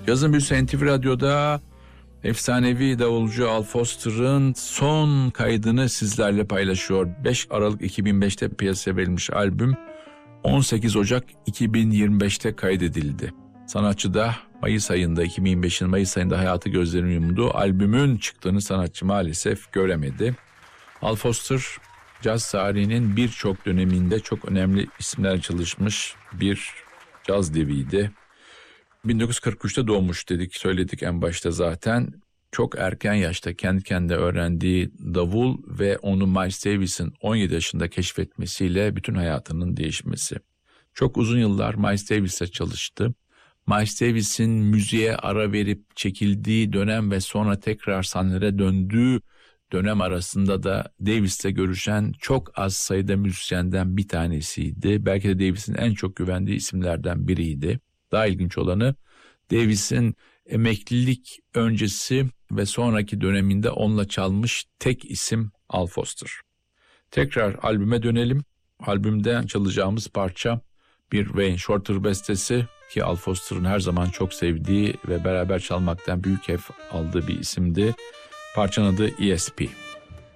Yazın büyüsü NTV Radyo'da efsanevi davulcu Al Foster'ın son kaydını sizlerle paylaşıyor. 5 Aralık 2005'te piyasaya verilmiş albüm 18 Ocak 2025'te kaydedildi. Sanatçı da Mayıs ayında 2025'in Mayıs ayında hayatı gözlerini yumdu. Albümün çıktığını sanatçı maalesef göremedi. Al Foster caz tarihinin birçok döneminde çok önemli isimler çalışmış bir caz deviydi. 1943'te doğmuş söyledik en başta zaten. Çok erken yaşta kendi kendine öğrendiği davul ve onu Miles Davis'in 17 yaşında keşfetmesiyle bütün hayatının değişmesi. Çok uzun yıllar Miles Davis'le çalıştı. Miles Davis'in müziğe ara verip çekildiği dönem ve sonra tekrar sahnelere döndüğü dönem arasında da Davis'le görüşen çok az sayıda müzisyenden bir tanesiydi. Belki de Davis'in en çok güvendiği isimlerden biriydi. Daha ilginç olanı Davis'in emeklilik öncesi ve sonraki döneminde onunla çalmış tek isim Al Foster. Tekrar albüme dönelim. Albümden çalacağımız parça bir Wayne Shorter bestesi ki Al Foster'ın her zaman çok sevdiği ve beraber çalmaktan büyük keyif aldığı bir isimdi. Parçanın adı ESP.